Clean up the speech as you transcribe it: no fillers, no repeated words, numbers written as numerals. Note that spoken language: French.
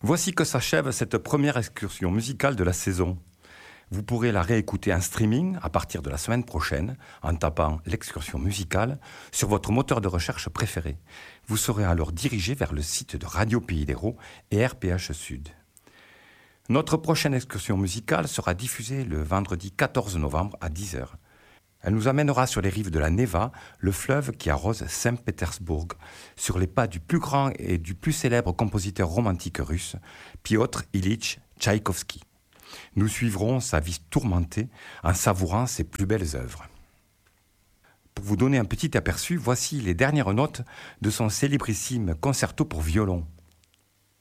Voici que s'achève cette première excursion musicale de la saison. Vous pourrez la réécouter en streaming à partir de la semaine prochaine en tapant l'excursion musicale sur votre moteur de recherche préféré. Vous serez alors dirigé vers le site de Radio Pays d'Hérault et RPH Sud. Notre prochaine excursion musicale sera diffusée le vendredi 14 novembre à 10h. Elle nous amènera sur les rives de la Neva, le fleuve qui arrose Saint-Pétersbourg, sur les pas du plus grand et du plus célèbre compositeur romantique russe, Piotr Ilyich Tchaïkovski. Nous suivrons sa vie tourmentée en savourant ses plus belles œuvres. Pour vous donner un petit aperçu, voici les dernières notes de son célébrissime concerto pour violon.